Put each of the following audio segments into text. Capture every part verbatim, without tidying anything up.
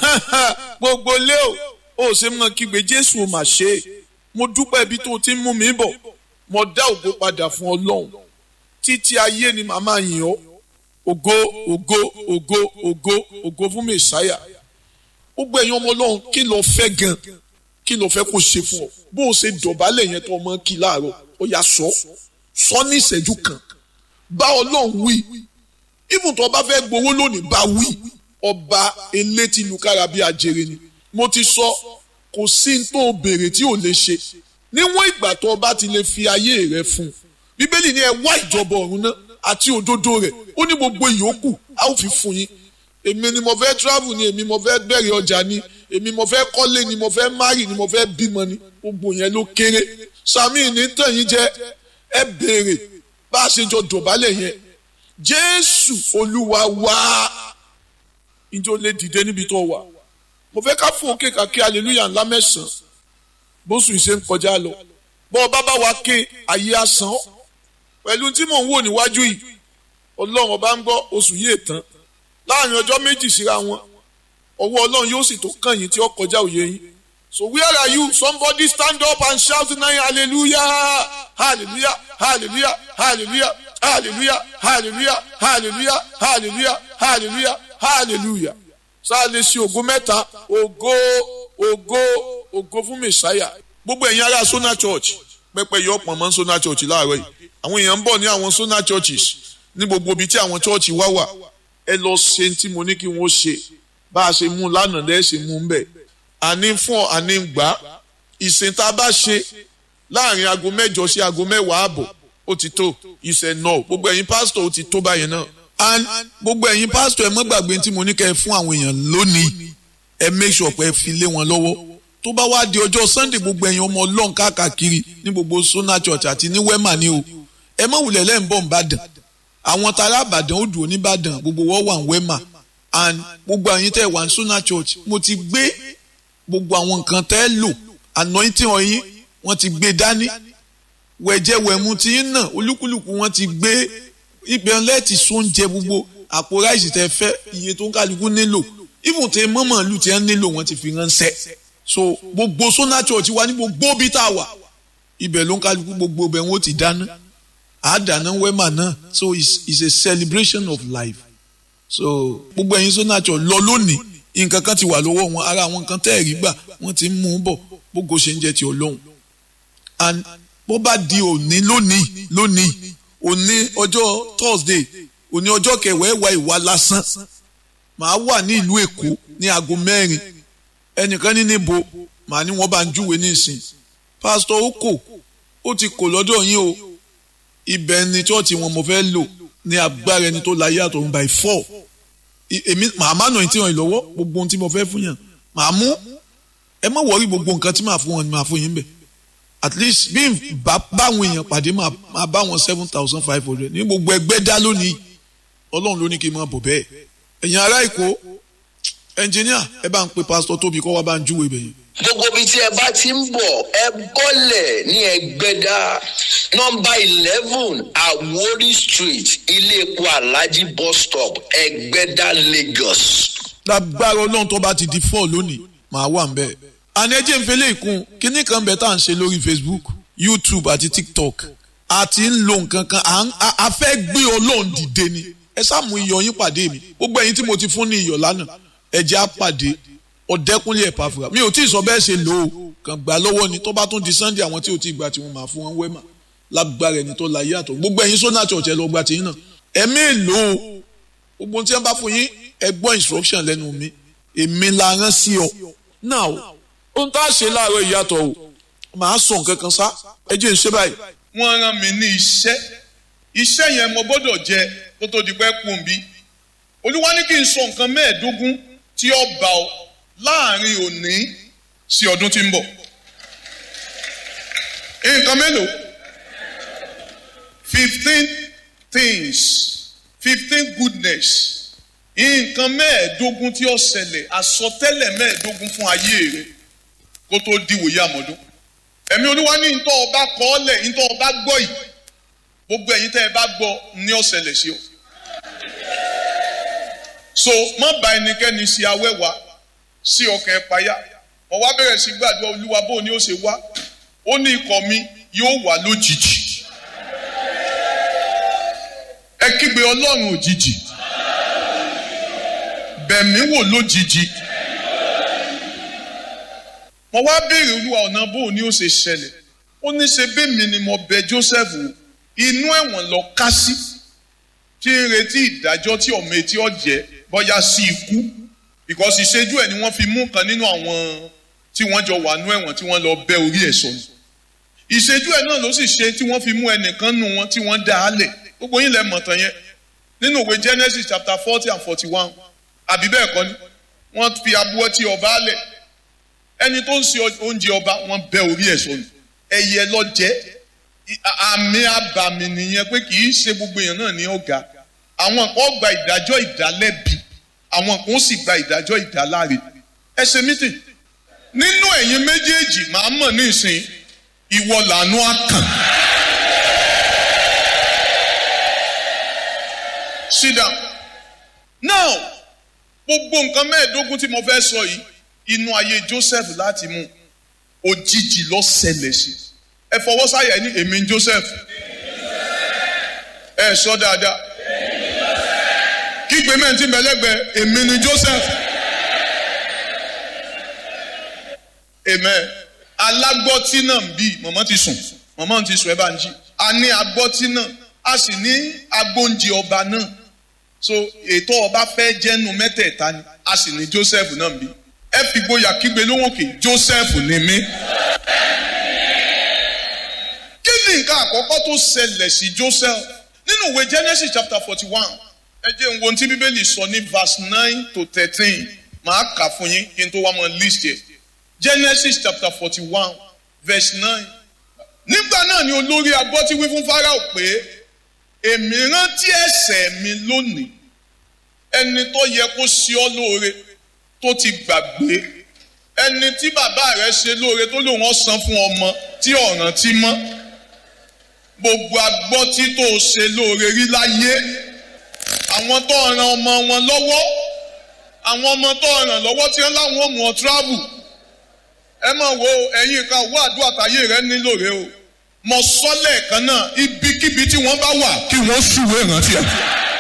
gbogbo lé o ó ṣe mọ kígbe Jésù ò mà ṣe mo dúpẹ́ ibi tó ti ń mú mi bọ̀ mo dá ògo padà fún Ọlọ́run títí ayé ni màmá yìn ọ́ ògo ògo ògo ògo ògo fún Mèsáyà. Gbogbo ẹ̀yin ọmọ Ọlọ́run kí ló fẹ́ gan kí ló fẹ́ kó ṣe fún ọ bó o ṣe dọ̀bálẹ̀ yẹn tó ọmọ kí láàárọ̀ ó yá sọ sọ ní ìṣẹ́jú kan bá Ọlọ́run wí even tó bá fẹ́ gbowó lónìí bá wí ọba elétí lukára bí ajere ni. Mo ti sọ kò sí tó béèrè tí ò lè ṣe níwọ̀n ìgbà tó bá ti lè fi ayé rẹ fún. Bíbélì ní ẹ wá ìjọba ọ̀run náà àti òdodo rẹ̀ ó ní gbogbo ìyókù a ó fi fún yín. Èmi ni mo fẹ́ travel ni èmi mo fẹ́ bẹ̀rẹ̀ ọjà ni èmi mo fẹ́ kọ́lé ni mo fẹ́ marry ni mo fẹ́ bímọ ni gbogbo yẹn ló kéré. Sàmì ní tàn yín jẹ ẹ béèrè bá a ṣe jọ dọ̀bálẹ̀ yẹn Jésù Olúwa wá ìjọ lè dìde níbi tó wà. Mo fẹ́ ká fún òkè kàkí hallelujah ńlá mẹ́sàn-án bóṣù ìṣe ń kọjá lọ bọ́ ọba bá wa ké ayé asán pẹ̀lú tí mò ń wò níwájú yìí Ọlọ́run ọba ń gbọ́ oṣù yìí tán láàrin ọjọ́ méjì síra wọn ọwọ́ Ọlọ́run yóò sì tó kàn yín tí ó kọjá òye yín. So where are you? Somebody stand up and shout tonight hallelujah hallelujah hallelujah hallelujah hallelujah hallelujah hallelujah hallelujah hallelujah hallelujah. Sáà lè ṣe ògo mẹ́ta ògo ògo ògo fún Mèsáyà. Gbogbo ẹ̀yin ará Sona Church pẹpẹ yọ pọ̀ mọ́ Sona Church láàárọ̀ yìí àwọn èèyàn ń bọ̀ ní àwọn Sona Churches ní gbogbo ibi tí àwọn church wá wà ẹ lọ ṣe tí mo ní kí wọ́n ṣe bá a ṣe mú lánàá lẹ́ẹ̀ ṣe mú ń bẹ̀ àní fún ọ àní gbà ìsìn tá a bá ṣe láàrin aago mẹ́jọ sí aago mẹ́wàá àbọ̀ ó ti tó ìṣẹ̀ náà gbogbo ẹ̀yin pásítọ̀ ó ti tó báyẹn náà and gbogbo ẹ̀yin pásítọ̀ ẹ má gbàgbé tí mo ní kẹ́ ẹ fún àwọn èèyàn lónìí ẹ make sure pé ẹ fi lé wọn lọ́wọ́ tó bá wá di ọjọ́ Sunday gbogbo ẹ̀yin ọmọ Ọlọ́run káàkiri ní gbogbo Sona Church àti ní Wema ni o ẹ má wulẹ̀ lẹ́ ń bọ̀ nìbàdàn àwọn tará Ìbàdàn ó dùn oníbàdàn gbogbo wọ́n wà ní Wema and gbogbo ẹ̀yin tẹ́ wà ní Sona Church mo ti gbé gbogbo àwọn nǹkan tẹ́ lò anointing ọyìn wọ́n ti gbé dání wẹ̀jẹ̀ wẹ̀mu ti ń nà olúkúlùkù wọ́n ti gbé ibẹ̀ lẹ́ẹ̀tì sóúnjẹ gbogbo àpò ráìsì tẹ́ fẹ́ iye tó ń kálukú nílò even tẹ́ mọ́mọ́ lù tẹ́ ń nílò wọ́n ti fi ránṣẹ́ so gbogbo Sona Church wa ní gbogbo bí tá a wà ibẹ̀ ló ń kálukú gbogbo ibẹ̀ wọ́n ti dáná àdáná Wema náà so it's, it's a celebration of life so gbogbo ẹ̀yin Sona Church lọ lónìí nǹkan kan ti wà lọ́wọ́ wọn ara àwọn nǹkan tẹ́ ẹ̀rí gbà wọ́n ti ń mú un bọ̀ gbogbo ṣe ń jẹ́ ti Ọlọ́run and bó bá di òní lónìí lónìí òní ọjọ́ Thursday òní ọjọ́ kẹwàá ìwà lásán màá wà ní ìlú Èkó ní aago mẹ́rin ẹnìkan ní níbo màá ní wọ́n bá ń júwe ní ìsìn pásítọ̀ Oko ó ti kò lọ́dọ̀ yín o ibẹ̀ ni chọ́ọ̀tì wọn mo fẹ́ lò ní agbára ẹni tó láyé àtọ̀run by four èmi màá má nà tí wọn lọ́wọ́ gbogbo ohun tí mo fẹ́ fún yàn màá mú ẹ má wọrí gbogbo nǹkan tí màá fún wọn ni màá fún yín bẹ̀ at least bí n bá báwọn èèyàn pàdé màá bá wọn seven thousand five hundred ní gbogbo ẹgbẹ́ dá lónìí Ọlọ́run ló ní kí n máa bọ̀ bẹ́ẹ̀ ẹ̀yin ará Èkó ẹnjìníà ẹ bá ń pe pásítọ̀ Tóbi kọ́ wá bá ń júwe bẹ̀yẹn. gbogbo ibi tí ẹ bá ti ń bọ̀ ẹ bọ́lẹ̀ ní Ẹgbẹ́dá nọ́mbà eleven Àwórì street ilé epo Alhaji bus stop Ẹgbẹ́dá Lagos. lágbára Ọlọ́run tó bá ti di four lónìí màá wà ń bẹ̀. àní ẹ jẹ́ ń fẹ́lẹ́ ìkún kíní kan bẹ̀ tá à ń ṣe lórí Facebook YouTube àti TikTok àti ń lo nǹkan kan a fẹ́ gbé Ọlọ́run dìde ni ẹ sáà mú iyọ̀ yín pàdé mi gbogbo ẹ̀yin tí mo ti fún ní iyọ̀ lánàá ẹ jẹ́ á pàdé Ọ̀dẹ́kúnlé Ẹ̀pàfùrà mi ò tí ì sọ bẹ́ẹ̀ ṣe lò ó kàn gbà lọ́wọ́ ni tó bá tún di Sunday àwọn tí ò tí ì gbà tí wọ́n máa fún wọn Wema lágbára ẹni tó láyé àtọ̀ gbogbo ẹ̀yin Sona Church ẹ lọ gba tìyín náà ẹ̀mí èlò gbogbo tí wọ́n bá fún yín ẹ gbọ́ instruction lẹ́nu mi èmi la rán sí ọ now ohun tá a ṣe láàárọ̀ ìyàtọ̀ o màá sọ nǹkan kan sá ẹ jẹ́ ìṣe báyìí. wọ́n rán mi ní iṣẹ́ iṣẹ́ yẹn mo gbọ́dọ̀ jẹ kó tó di pẹ́ kùn bí Olúwa ní kí n sọ nǹkan mẹ́ẹ̀ẹ́dógún tí ó bá ọ láàrin òní sí ọdún tí ń bọ̀. nǹkan mélòó? fifteen things fifteen goodness nǹkan mẹ́ẹ̀ẹ́dógún tí ó ṣẹlẹ̀ àsọtẹ́lẹ̀ mẹ́ẹ̀ẹ́dógún fún ayé rẹ kó tó diwòye àmọ́dún. ẹ̀mí Olúwa ní ntọ́ ọba kọ́ọ́lẹ̀ ntọ́ ọba gbọ́ yìí gbogbo ẹ̀yin tẹ́ ẹ bá gbọ́ ní ó ṣẹlẹ̀ sí o. so má bá ẹnikẹ́ni ṣe awẹ́wà sí ọkàn ẹ payá. Mo wá bẹ̀rẹ̀ sí gbàdúrà Olúwa bó ni ó ṣe wá. Ó ní ikọ̀ mi yóò wá lójijì. Ẹ kígbe Ọlọ́run òjijì. Bẹ̀mí wò lójijì. Mo wá béèrè Olúwa ọ̀nà bó ni ó ṣe ṣẹlẹ̀. Ó ní ṣe bẹ́mi ni mo bẹ̀ Joseph wò. Inú ẹ̀wọ̀n lọ ká sí. Tí ń retí ìdájọ́ tí ọmọ etí ọ̀jẹ̀ bọ́yá sí ikú. Because ìṣẹ́jú ẹ̀ ni wọ́n fi mú kan nínú àwọn tí wọ́n jọ wà nú ẹ̀wọ̀n tí wọ́n lọ bẹ́ orí ẹ̀ sọnù. Ìṣẹ́jú ẹ̀ náà ló sì ṣe tí wọ́n fi mú ẹnìkan nù wọn tí wọ́n dá a lẹ̀. Gbogbo yín lẹ mọ̀ tán yẹn. Nínú ìwé Genesis chapter forty and forty-one. Àbí bẹ́ẹ̀ kọ́ ni wọ́n fi abúwọ́ tí ọba lẹ̀. Ẹni tó ń ṣe oúnjẹ ọba wọ́n bẹ́ orí ẹ̀ sọnù. Ẹyẹ lọ jẹ́. Àmì àbàmì nìyẹn pé kì í ṣe gbogbo èèyàn náà ní ọ̀gá. Àwọn kan gba ìdájọ́ ìdálẹ́bi. Àwọn kan sì gba ìdájọ́ ìdáláre. Ẹ ṣe mítìn. Nínú ẹ̀yin méjèèjì màá mọ̀ ní ìsìn ìwọ làánú àkàn. Sit down. Now, gbogbo nǹkan mẹ́ẹ̀ẹ́dógún tí mo fẹ́ sọ yìí inú ayé Joseph láti mú òjijì ló ṣẹlẹ̀ sí. Ẹ fọwọ́ sáyà ní èmi Joseph. Ẹ sọ dáadáa. Kígbe mẹ́rin tí ń bẹ lẹ́gbẹ̀ẹ́ èmi ni Joseph. Amen. Alágbọ́tí náà ń bí màmá ti sùn màmá ti sùn ẹ bá ń jí. A ní agbọ́tí náà a sì ní agbóúnjẹ ọba náà. So ètò ọba fẹ́ jẹ́nu mẹ́tẹ̀ẹ̀ta ni a sì ní Joseph náà ń bí. Ẹ fi gboyà kígbe lóhùn òkè Joseph ni mí. Kí ni nǹkan àkọ́kọ́ tó ṣẹlẹ̀ sí Joseph? Nínú ìwé Genesis chapter forty-one ẹ jẹ́ n wo ohun tí Bíbélì sọ ní verse nine to thirteen màá kà fún yín kí n tó wá mọ́ list yẹ. Genesis chapter forty-one verse nine. Nígbà náà ni olórí agbọ́tí wí fún Fáráò pé èmi rántí ẹ̀ṣẹ̀ mi lónìí. Ẹni tó yẹ kó ṣe ọ́ lóore tó ti gbàgbé. Ẹni tí bàbá rẹ̀ ṣe lóore tó lòun ó san fún ọmọ tí ọ̀ràn ti mọ́. Gbogbo agbọ́tí tó ṣe lóore rí láyé. Àwọn tó ràn ọmọ wọn lọ́wọ́. Àwọn ọmọ tó ràn lọ́wọ́ tí wọ́n láwọn ò mú ọ travel. Ẹ máa wo ẹ̀yin kan owó àdúrà táyé rẹ nílò rẹ o. Mo sọ lẹ́ẹ̀kan náà ibikíbi tí wọ́n bá wà kí wọ́n ṣùwé ìrántí ẹ̀.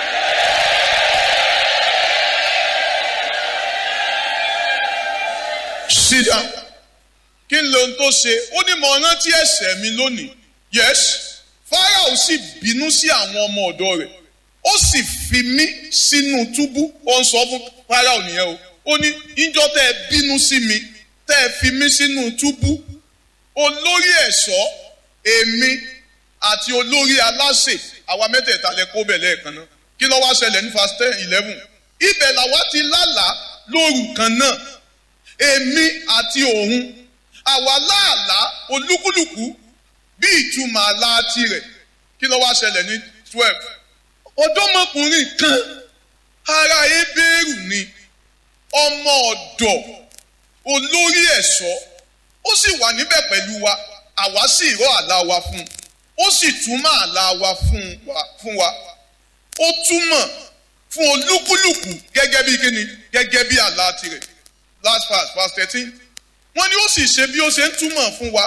Sit down. Kí ni ohun tó ṣe? Ó ní mo rántí ẹ̀ṣẹ̀ mi lónìí. Yes. Fáráò sì bínú sí àwọn ọmọ ọ̀dọ̀ rẹ̀. Ó sì fi mí sínú túbú. Ó ń sọ fún Fáráò nìyẹn o. Ó ní ìjọ tẹ́ ẹ bínú sí mi tẹ́ ẹ fi mí sínú túbú. Olórí ẹ̀ṣọ́ èmi àti olórí aláṣẹ àwa mẹ́tẹ̀ẹ̀ta lẹ kó bẹ̀ lẹ́ẹ̀kan náà. Kí ló wá ṣẹlẹ̀ ní verse ten eleven? Ibẹ̀ làwa ti lálàá lóru kan náà. Èmi àti òun àwa láàlá olúkúlùkù bí ìtumọ̀ àlá tirẹ̀. Kí ló wá ṣẹlẹ̀ ní twelve? Ọ̀dọ́mọkùnrin kan ará Hébérù ni ọmọ ọ̀dọ̀ olórí ẹ̀ṣọ́ ó sì wà níbẹ̀ pẹ̀lú wa àwa sì rọ àlá wa fún un ó sì túmọ̀ àlá wa fún wa fún wa ó túmọ̀ fún olúkúlùkù gẹ́gẹ́ bí kíni gẹ́gẹ́ bí àlá tirẹ̀. Last verse verse thirteen wọ́n ní ó sì ṣe bí ó ṣe ń túmọ̀ fún wa